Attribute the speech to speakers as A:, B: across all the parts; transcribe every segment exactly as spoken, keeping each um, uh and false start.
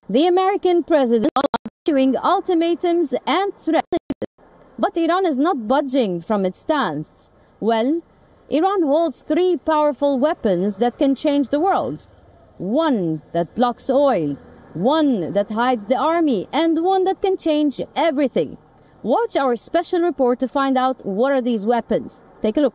A: The American president is issuing ultimatums and threats, but Iran is not budging from its stance. Well, Iran holds three powerful weapons that can change the world. One that blocks oil, one that hides the army, and one that can change everything. Watch our special report to find out what are these weapons. Take a look.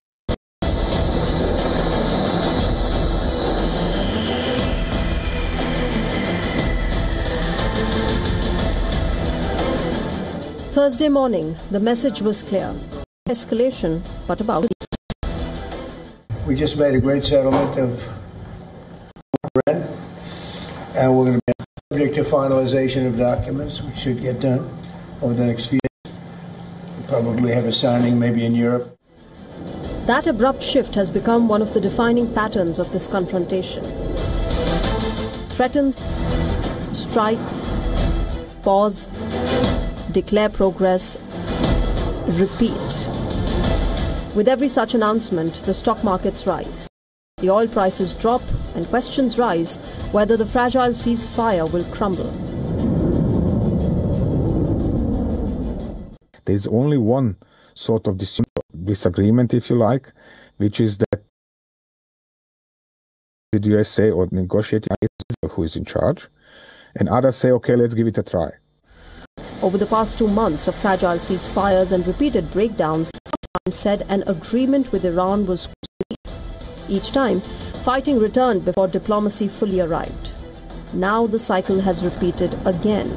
B: Thursday morning, the message was clear. Escalation, but about...
C: We just made a great settlement of Iran, and we're going to be subject to finalization of documents, which should get done over the next few days. We'll probably have a signing maybe in Europe.
B: That abrupt shift has become one of the defining patterns of this confrontation. Threaten, strike, pause, declare progress, repeat. With every such announcement, the stock markets rise. The oil prices drop and questions rise whether the fragile ceasefire will crumble.
D: There's only one sort of dis- disagreement, if you like, which is that the U S say or negotiating who is in charge, and others say, okay, let's give it a try.
B: Over the past two months of fragile ceasefires and repeated breakdowns, Trump said an agreement with Iran was complete. Each time, fighting returned before diplomacy fully arrived. Now the cycle has repeated again.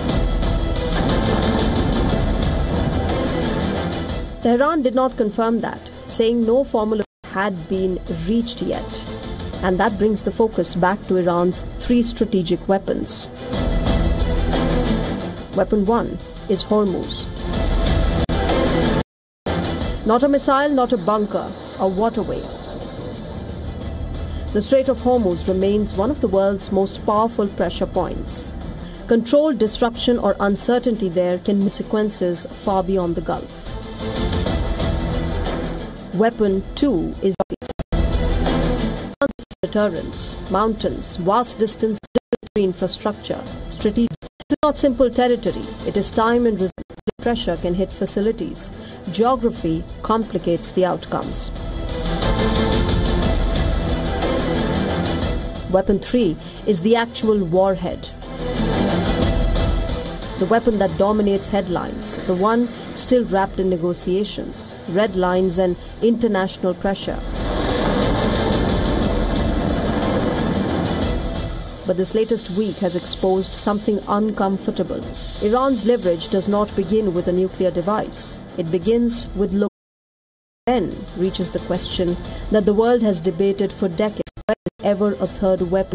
B: Tehran did not confirm that, saying no formal agreement had been reached yet. And that brings the focus back to Iran's three strategic weapons. Weapon one is Hormuz. Not a missile, not a bunker, a waterway. The Strait of Hormuz remains one of the world's most powerful pressure points. Controlled disruption or uncertainty there can have consequences far beyond the Gulf. Weapon two is deterrence, mountains, vast distance, infrastructure, strategic. It is not simple territory. It is time and resistance. Pressure can hit facilities. Geography complicates the outcomes. Weapon three is the actual warhead. The weapon that dominates headlines, the one still wrapped in negotiations, red lines and international pressure. But this latest week has exposed something uncomfortable. Iran's leverage does not begin with a nuclear device. It begins with local. Then reaches the question that the world has debated for decades, ever a third weapon.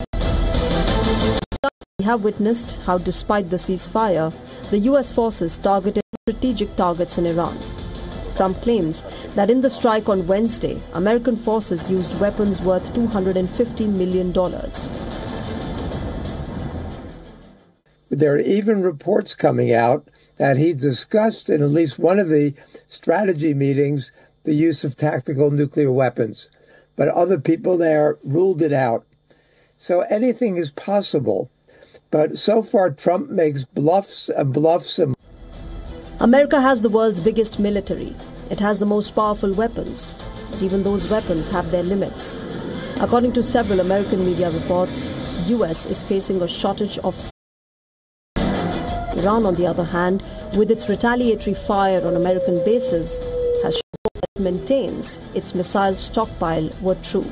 B: We have witnessed how, despite the ceasefire, the U S forces targeted strategic targets in Iran. Trump claims that in the strike on Wednesday, American forces used weapons worth two hundred fifty million dollars.
E: There are even reports coming out that he discussed in at least one of the strategy meetings the use of tactical nuclear weapons. But other people there ruled it out. So anything is possible. But so far, Trump makes bluffs and bluffs. And
B: America has the world's biggest military. It has the most powerful weapons. But even those weapons have their limits. According to several American media reports, U S is facing a shortage of. Iran, on the other hand, with its retaliatory fire on American bases, has shown that it maintains its missile stockpile were true.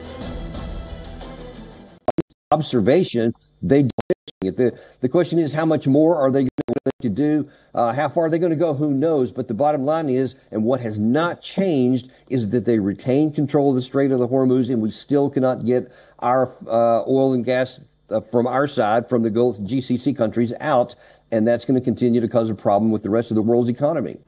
F: Observation, they do it. The, the question is, how much more are they going to do? Uh, how far are they going to go? Who knows? But the bottom line is, and what has not changed, is that they retain control of the Strait of the Hormuz, and we still cannot get our uh, oil and gas uh, from our side, from the Gulf G C C countries, out. And that's going to continue to cause a problem with the rest of the world's economy.